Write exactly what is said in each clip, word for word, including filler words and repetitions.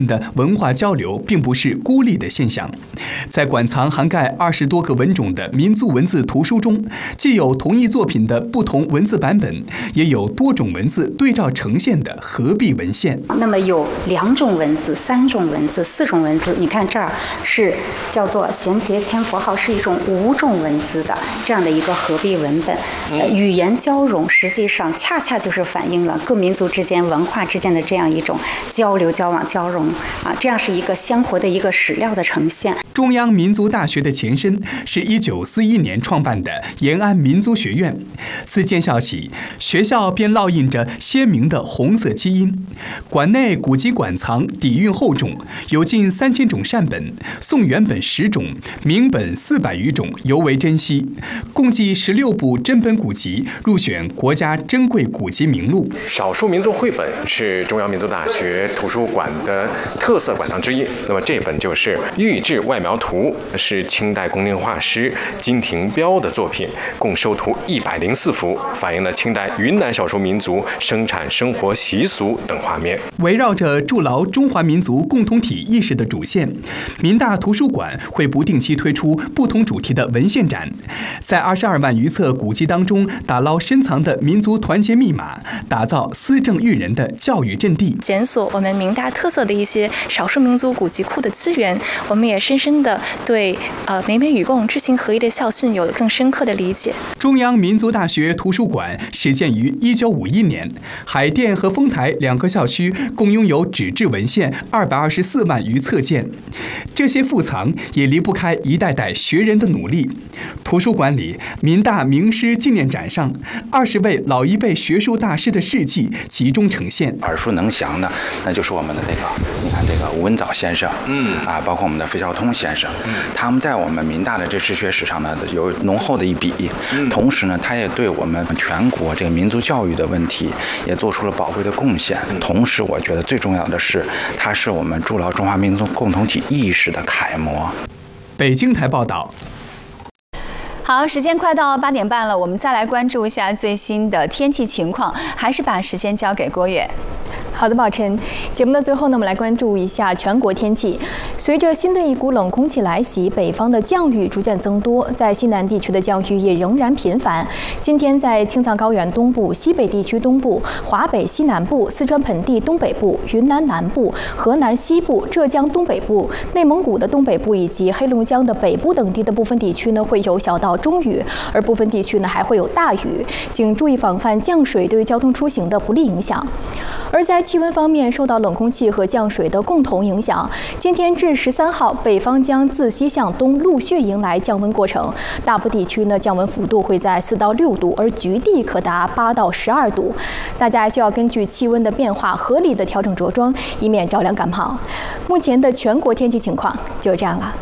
的文化交流并不是孤立的现象，在馆藏涵盖二十多个文种的民族文字图书中，既有同一作品的不同文字版本，也有多种文字对照呈现的合璧文献。 那么有两种文字、三种文字、四种文字，你看这儿是叫做衔节签符号，是一种五种文字的这样的一个合璧文本。呃、语言交融实际上恰恰就是反映了各民族之间文化之间的这样一种交流、交往、交融啊，这样是一个鲜活的一个史料的呈现。 中央民族大学的前身是一九四一年创办的延安民族学院，自建校起，学校便烙印着鲜明的红色基因。馆内古籍馆藏底蕴厚重，有近三千种善本，宋元本十种，明本四百余种，尤为珍稀。共计十六部珍本古籍入选国家珍贵古籍名录。 少数民族绘本是中央民族大学图书馆的特色馆藏之一。那么这本就是《玉质外描图》，是清代宫廷画师金廷彪的作品，共收图一百零四幅，反映了清代云南少数民族生产生活习俗等画面。 围绕着筑牢中华民族共同体意识的主线，民大图书馆会不定期推出不同主题的文献展，在二十二万余册古籍当中打捞深藏的民族团结密码，打造思政育人的教育阵地， 检索我们民大特色的一些少数民族古籍库的资源。我们也深深的对呃美美与共、知行合一的校训有了更深刻的理解。 中央民族大学图书馆始建于一九五一年，海淀和丰台两个校区共拥有纸质文献二百二十四万余册件，这些富藏也离不开一代代学人的努力。图书馆里，民大名师纪念展上，二十位老一辈学术大师的事迹集中呈现。 耳熟能详的，那就是我们的这个，你看这个吴文藻先生，嗯啊，包括我们的费孝通先生，嗯，他们在我们民大的这治学史上呢有浓厚的一笔。嗯、同时呢，他也对我们全国这个民族教育的问题也做出了宝贵的贡献。嗯、同时，我觉得最重要的是，他是我们筑牢中华民族共同体意识的楷模。 北京台报道。 好，时间快到八点半了，我们再来关注一下最新的天气情况，还是把时间交给郭远。 好的，宝晨。节目的最后呢，我们来关注一下全国天气。随着新的一股冷空气来袭，北方的降雨逐渐增多，在西南地区的降雨也仍然频繁。今天在青藏高原东部、西北地区东部、华北西南部、四川盆地东北部、云南南部、河南西部、浙江东北部、内蒙古的东北部以及黑龙江的北部等地的部分地区呢，会有小到中雨，而部分地区呢还会有大雨，请注意防范降水对于交通出行的不利影响。而在气温方面，受到冷空气和降水的共同影响，今天至十三号，北方将自西向东陆续迎来降温过程。大部地区呢，降温幅度会在四到六度，而局地可达八到十二度。大家需要根据气温的变化，合理的调整着装，以免着凉感冒。目前的全国天气情况就是这样了。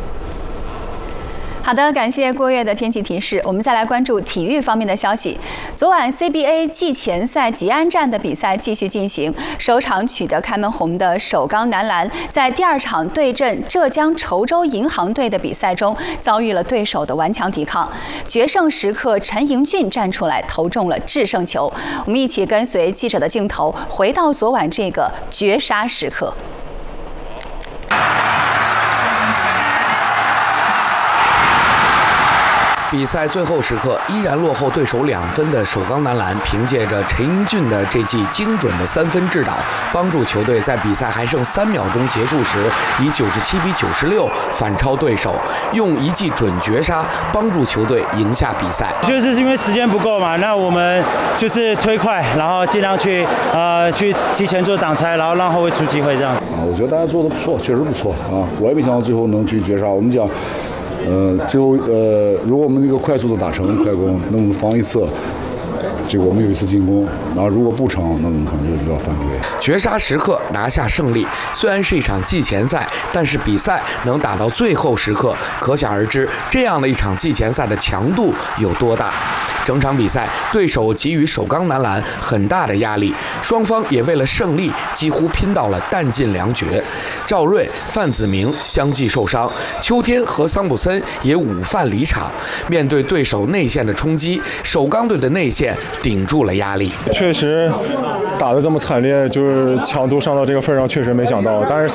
好的，感谢郭跃的天气提示。我们再来关注体育方面的消息。昨晚 C B A 季前赛吉安站的比赛继续进行，首场取得开门红的首钢男篮，在第二场对阵浙江稠州银行队的比赛中，遭遇了对手的顽强抵抗。决胜时刻，陈盈俊站出来投中了制胜球。我们一起跟随记者的镜头，回到昨晚这个绝杀时刻。 比赛最后时刻，依然落后对手两分的首钢男篮，凭借着陈英俊的这记精准的三分制导，帮助球队在比赛还剩三秒钟结束时，以九十七比九十六反超对手，用一记准绝杀帮助球队赢下比赛。 就是因为时间不够嘛，那我们就是推快，然后尽量去呃去提前做挡拆，然后让后卫出机会这样。 啊，我觉得大家做的不错，确实不错啊，我也没想到最后能去绝杀。我们讲。呃，最后呃，如果我们那个快速的打成快攻，那我们防一次，这个我们有一次进攻，然后如果不成，那我们可能就就要犯规。 绝杀时刻拿下胜利，虽然是一场季前赛，但是比赛能打到最后时刻，可想而知，这样的一场季前赛的强度有多大。整场比赛，对手给予首钢男篮很大的压力，双方也为了胜利几乎拼到了弹尽粮绝。赵睿、范子铭相继受伤，邱天和桑普森也午饭离场。面对对手内线的冲击，首钢队的内线顶住了压力。 确实打得这么惨烈，就是强度上到这个份上，确实没想到。但是